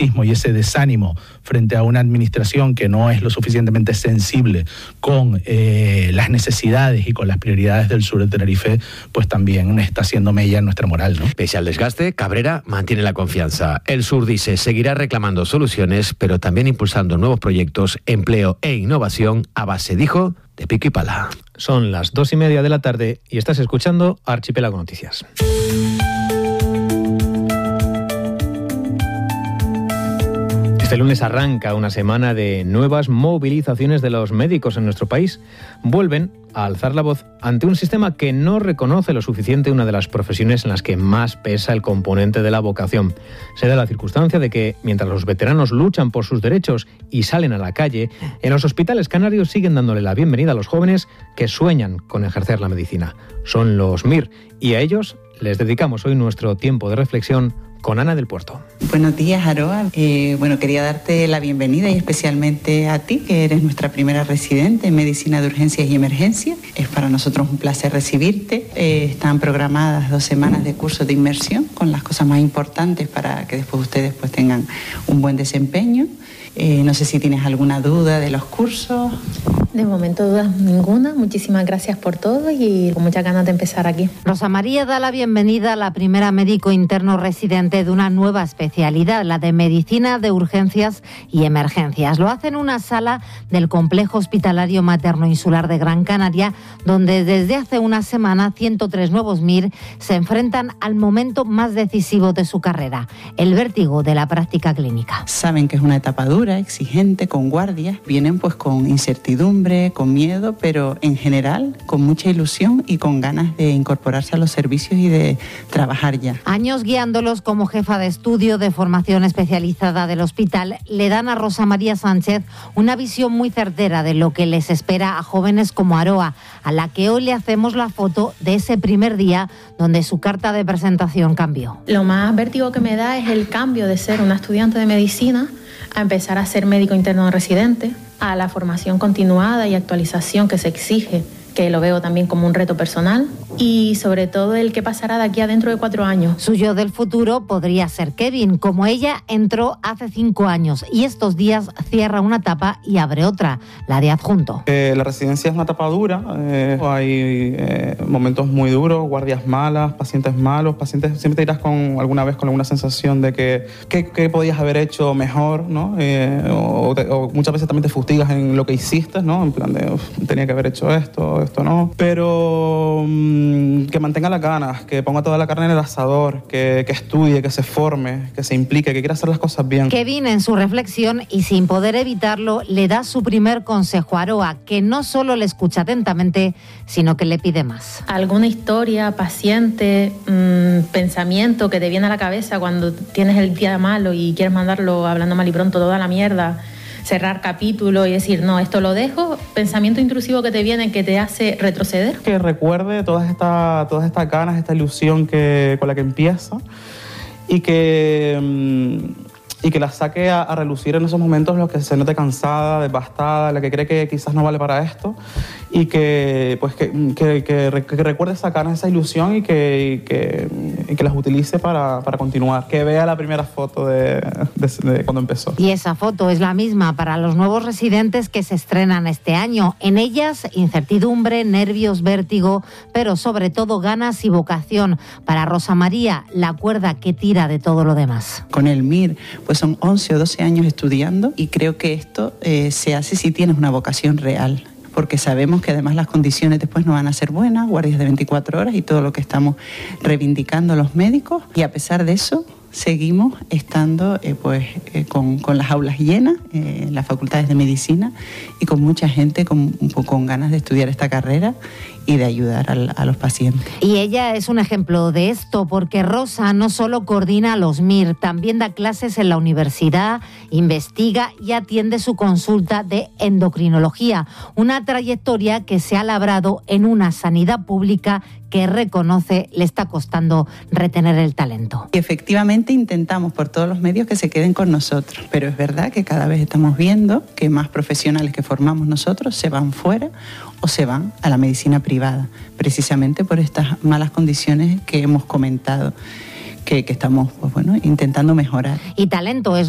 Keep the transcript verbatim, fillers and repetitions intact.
escepticismo y ese desánimo frente a una administración que no es lo suficientemente sensible con eh, las necesidades y con las prioridades del sur de Tenerife, pues también está haciendo mella en nuestra moral, ¿no? Pese al desgaste, Cabrera mantiene la confianza. El sur, dice, seguirá reclamando soluciones, pero también impulsando nuevos proyectos, empleo e innovación a base, dijo, de pico y pala. Son las dos y media de la tarde y estás escuchando Archipiélago Noticias. Este lunes arranca una semana de nuevas movilizaciones de los médicos en nuestro país. Vuelven a alzar la voz ante un sistema que no reconoce lo suficiente una de las profesiones en las que más pesa el componente de la vocación. Se da la circunstancia de que, mientras los veteranos luchan por sus derechos y salen a la calle, en los hospitales canarios siguen dándole la bienvenida a los jóvenes que sueñan con ejercer la medicina. Son los M I R y a ellos les dedicamos hoy nuestro tiempo de reflexión con Ana del Puerto. Buenos días, Aroa. Eh, bueno, quería darte la bienvenida y especialmente a ti, que eres nuestra primera residente en Medicina de Urgencias y Emergencia. Es para nosotros un placer recibirte. Eh, están programadas dos semanas de curso de inmersión con las cosas más importantes para que después ustedes pues, tengan un buen desempeño. Eh, no sé si tienes alguna duda de los cursos. De momento dudas ninguna. Muchísimas gracias por todo y con muchas ganas de empezar aquí. Rosa María da la bienvenida a la primera médico interno residente de una nueva especialidad, la de Medicina de Urgencias y Emergencias. Lo hace en una sala del Complejo Hospitalario Materno Insular de Gran Canaria, donde desde hace una semana ciento tres nuevos M I R se enfrentan al momento más decisivo de su carrera, el vértigo de la práctica clínica. Saben que es una etapa dura, exigente, con guardias. Vienen pues con incertidumbre, con miedo, pero en general con mucha ilusión y con ganas de incorporarse a los servicios y de trabajar ya. Años guiándolos como jefa de estudio de formación especializada del hospital le dan a Rosa María Sánchez una visión muy certera de lo que les espera a jóvenes como Aroa, a la que hoy le hacemos la foto de ese primer día donde su carta de presentación cambió. Lo más vértigo que me da es el cambio de ser una estudiante de medicina a empezar a ser médico interno residente, a la formación continuada y actualización que se exige, que lo veo también como un reto personal, y sobre todo el que pasará de aquí a dentro de cuatro años. Su yo del futuro podría ser Kevin, como ella entró hace cinco años y estos días cierra una etapa y abre otra, la de adjunto. Eh, la residencia es una etapa dura, eh, hay eh, momentos muy duros, guardias malas, pacientes malos, pacientes, siempre te irás con alguna vez con alguna sensación de que qué podías haber hecho mejor, ¿no? Eh, o, te, o muchas veces también te fustigas en lo que hiciste, ¿no? En plan de, uf, tenía que haber hecho esto, esto no, pero mmm, que mantenga las ganas, que ponga toda la carne en el asador, que, que estudie, que se forme, que se implique, que quiera hacer las cosas bien. Kevin, en su reflexión y sin poder evitarlo, le da su primer consejo a Aroa, que no solo le escucha atentamente, sino que le pide más. Alguna historia, paciente, mmm, pensamiento que te viene a la cabeza cuando tienes el día malo y quieres mandarlo hablando mal y pronto toda la mierda, cerrar capítulo y decir, no, esto lo dejo, pensamiento intrusivo que te viene que te hace retroceder. Que recuerde todas estas todas estas ganas, esta ilusión que, con la que empieza y que, y que la saque a, a relucir en esos momentos en los que se note cansada, devastada, la que cree que quizás no vale para esto y que, pues, que, que, que, que recuerde esa ganas, esa ilusión y que, y que, y que las utilice para, para continuar. Que vea la primera foto de, de, de cuando empezó. Y esa foto es la misma para los nuevos residentes que se estrenan este año. En ellas, incertidumbre, nervios, vértigo, pero sobre todo ganas y vocación. Para Rosa María, la cuerda que tira de todo lo demás. Con el M I R, pues son once o doce años estudiando y creo que esto eh, se hace si tienes una vocación real. Porque sabemos que además las condiciones después no van a ser buenas, guardias de veinticuatro horas y todo lo que estamos reivindicando los médicos. Y a pesar de eso, seguimos estando eh, pues, eh, con, con las aulas llenas, eh, las facultades de medicina y con mucha gente con, con ganas de estudiar esta carrera y de ayudar a, a los pacientes. Y ella es un ejemplo de esto, porque Rosa no solo coordina a los M I R, también da clases en la universidad, investiga y atiende su consulta de endocrinología, una trayectoria que se ha labrado en una sanidad pública que reconoce le está costando retener el talento. Y efectivamente intentamos por todos los medios que se queden con nosotros, pero es verdad que cada vez estamos viendo que más profesionales que formamos nosotros se van fuera o se van a la medicina privada, precisamente por estas malas condiciones que hemos comentado, que, que estamos pues bueno, intentando mejorar. Y talento es